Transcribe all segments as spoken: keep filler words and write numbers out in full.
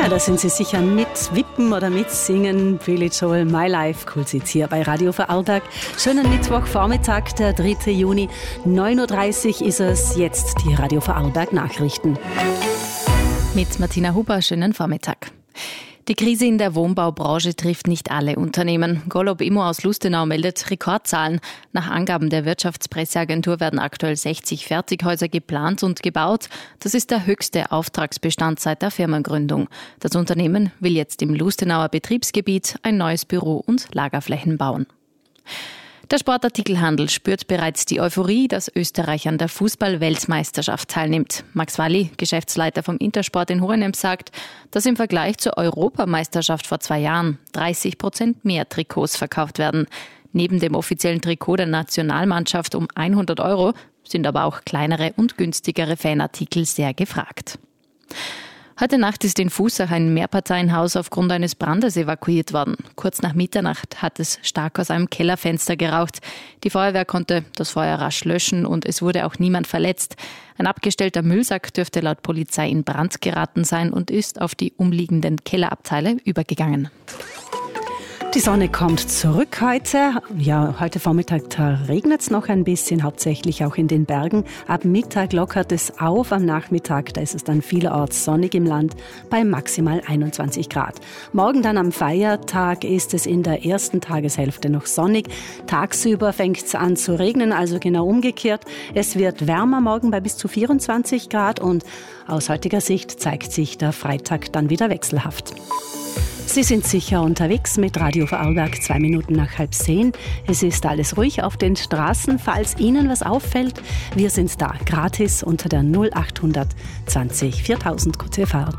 Ja, da sind Sie sicher mit Wippen oder mitsingen. Billy Joel, My Life, cool sitzt hier bei Radio Vorarlberg. Schönen Mittwochvormittag, der dritte Juni, neun Uhr dreißig ist es. Jetzt die Radio Vorarlberg Nachrichten. Mit Martina Huber, schönen Vormittag. Die Krise in der Wohnbaubranche trifft nicht alle Unternehmen. Golob Immo aus Lustenau meldet Rekordzahlen. Nach Angaben der Wirtschaftspresseagentur werden aktuell sechzig Fertighäuser geplant und gebaut. Das ist der höchste Auftragsbestand seit der Firmengründung. Das Unternehmen will jetzt im Lustenauer Betriebsgebiet ein neues Büro und Lagerflächen bauen. Der Sportartikelhandel spürt bereits die Euphorie, dass Österreich an der Fußball-Weltmeisterschaft teilnimmt. Max Walli, Geschäftsleiter vom Intersport in Hohenems, sagt, dass im Vergleich zur Europameisterschaft vor zwei Jahren dreißig Prozent mehr Trikots verkauft werden. Neben dem offiziellen Trikot der Nationalmannschaft um hundert Euro sind aber auch kleinere und günstigere Fanartikel sehr gefragt. Heute Nacht ist in Fußach ein Mehrparteienhaus aufgrund eines Brandes evakuiert worden. Kurz nach Mitternacht hat es stark aus einem Kellerfenster geraucht. Die Feuerwehr konnte das Feuer rasch löschen und es wurde auch niemand verletzt. Ein abgestellter Müllsack dürfte laut Polizei in Brand geraten sein und ist auf die umliegenden Kellerabteile übergegangen. Die Sonne kommt zurück heute. Ja, heute Vormittag regnet es noch ein bisschen, hauptsächlich auch in den Bergen. Ab Mittag lockert es auf. Am Nachmittag, da ist es dann vielerorts sonnig im Land bei maximal einundzwanzig Grad. Morgen dann am Feiertag ist es in der ersten Tageshälfte noch sonnig. Tagsüber fängt es an zu regnen, also genau umgekehrt. Es wird wärmer morgen bei bis zu vierundzwanzig Grad und aus heutiger Sicht zeigt sich der Freitag dann wieder wechselhaft. Sie sind sicher unterwegs mit Radio Vorarlberg, zwei Minuten nach halb zehn. Es ist alles ruhig auf den Straßen. Falls Ihnen was auffällt, wir sind da, gratis unter der null acht zwanzig viertausend. Gute Fahrt.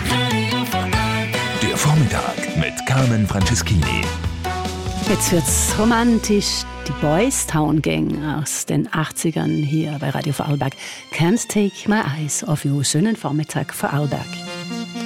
Der Vormittag mit Carmen Franceschini. Jetzt wird's romantisch. Die Boys Town Gang aus den achtzigern hier bei Radio Vorarlberg. Can't take my eyes off you. Schönen Vormittag, Vorarlberg.